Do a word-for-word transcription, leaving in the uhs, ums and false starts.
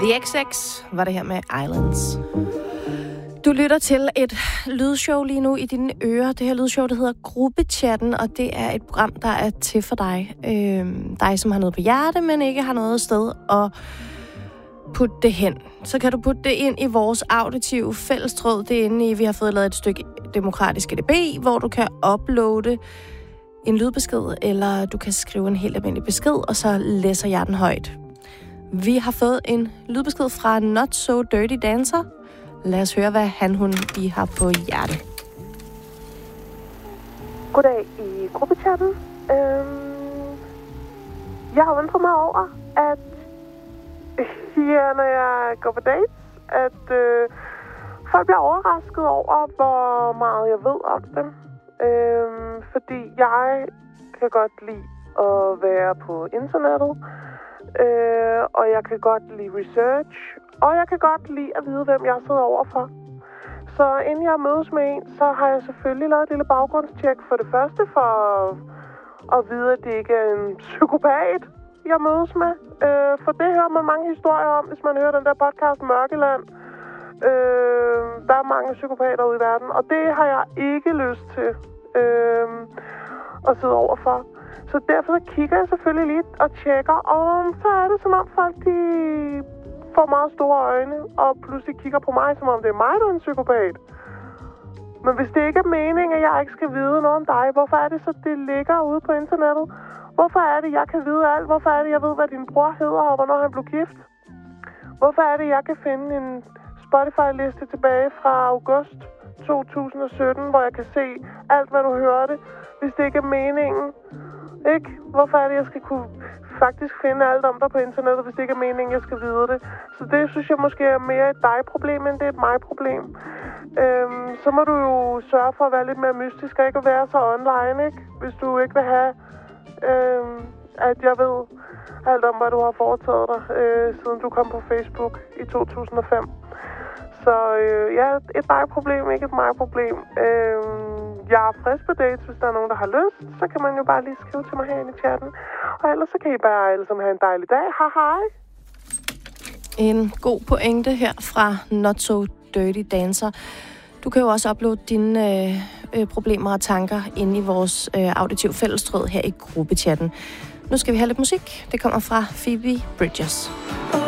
The X X var det her med Islands. Du lytter til et lydshow lige nu i dine ører. Det her lydshow, det hedder Gruppechatten, og det er et program, der er til for dig. Øh, dig, som har noget på hjerte, men ikke har noget sted at putte det hen. Så kan du putte det ind i vores auditive fællestråd. Det er inde i, vi har fået lavet et stykke demokratisk E D B, hvor du kan uploade en lydbesked, eller du kan skrive en helt almindelig besked, og så læser jeg den højt. Vi har fået en lydbesked fra Not So Dirty Dancer. Lad os høre, hvad han, hun, de har på hjerte. Goddag i gruppechatten. Øhm, jeg har undret mig over, at ja, når jeg går på dates, at øh, folk bliver overrasket over, hvor meget jeg ved om dem. Øhm, fordi jeg kan godt lide at være på internettet, øh, og jeg kan godt lide research, og jeg kan godt lide at vide, hvem jeg sidder overfor. Så inden jeg mødes med en, så har jeg selvfølgelig lavet et lille baggrundstjek for det første, for at vide, at det ikke er en psykopat, jeg mødes med. Øh, for det hører man mange historier om, hvis man hører den der podcast Mørkeland. Øh, der er mange psykopater ude i verden, og det har jeg ikke lyst til øh, at sidde overfor. Så derfor kigger jeg selvfølgelig lidt og tjekker, og så er det som om folk, de får meget store øjne, og pludselig kigger på mig, som om det er mig, der er en psykopat. Men hvis det ikke er meningen, at jeg ikke skal vide noget om dig, hvorfor er det så, det ligger ude på internettet? Hvorfor er det, jeg kan vide alt? Hvorfor er det, jeg ved, hvad din bror hedder, og hvornår han blev gift? Hvorfor er det, jeg kan finde en Spotify-liste tilbage fra august to tusind og sytten, hvor jeg kan se alt, hvad du hørte, hvis det ikke er meningen? Ikke? Hvorfor er det, jeg skal kunne faktisk finde alt om dig på internettet, hvis det ikke er meningen, jeg skal vide det? Så det synes jeg måske er mere et dig-problem, end det er et mig-problem. Øhm, så må du jo sørge for at være lidt mere mystisk, og ikke at være så online, ikke? Hvis du ikke vil have, øhm, at jeg ved alt om, hvad du har foretaget dig, øh, siden du kom på Facebook i to tusind og fem. Så øh, ja, et dig-problem, ikke et mig-problem. Øh, jeg er frisk på dates, hvis der er nogen, der har lyst. Så kan man jo bare lige skrive til mig herinde i chatten. Og ellers så kan I bare alle sammen have en dejlig dag. Hej hej! En god pointe her fra Not So Dirty Dancer. Du kan jo også uploade dine øh, øh, problemer og tanker inde i vores øh, auditiv fællestråd her i gruppechatten. Nu skal vi have lidt musik. Det kommer fra Phoebe Bridgers.